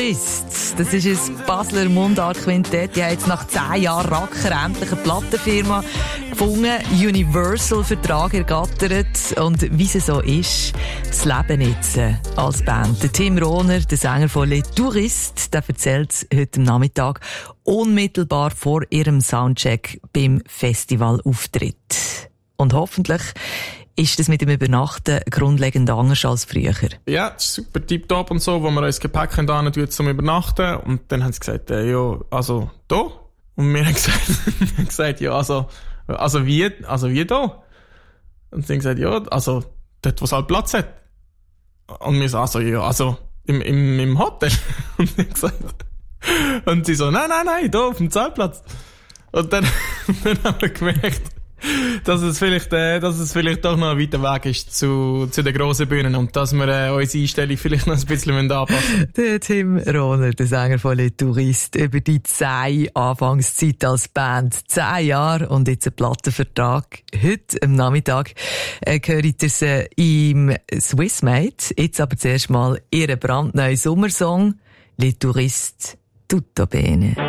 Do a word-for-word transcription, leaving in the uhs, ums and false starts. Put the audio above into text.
Touristes, das ist ein Basler Mundart-Quintett. Die haben jetzt nach zehn Jahren Racker endlich eine Plattenfirma gefunden, Universal-Vertrag ergattert. Und wie es so ist, das Leben jetzt als Band. Der Tim Rohner, der Sänger von Les Touristes, der erzählt es heute am Nachmittag unmittelbar vor ihrem Soundcheck beim Festivalauftritt. Und hoffentlich ist das mit dem Übernachten grundlegend anders als früher. Ja, es ist super tipptopp und so, wo wir uns Gepäck hin tun zum Übernachten. Und dann haben sie gesagt, äh, ja, also, da? Und wir haben gesagt, gesagt ja, also, also wie, also wie da? Und sie haben gesagt, ja, also, dort, wo es halt Platz hat. Und wir so, also, ja, also, im, im, im Hotel. Und wir gesagt, und sie so, nein, nein, nein, da, auf dem Zeltplatz. Und dann, dann haben wir gemerkt, dass es vielleicht, äh, dass es vielleicht doch noch ein weiter Weg ist zu, zu den grossen Bühnen und dass wir äh, unsere Einstellung vielleicht noch ein bisschen anpassen müssen. Der Tim Rohner, der Sänger von Les Touristes, über die zehn Anfangszeit als Band. Zehn Jahre und jetzt ein Plattenvertrag. Heute am Nachmittag äh, hört ihr sie im Swissmate. Jetzt aber zuerst mal ihren brandneuen Sommersong Les Touristes, tutto bene.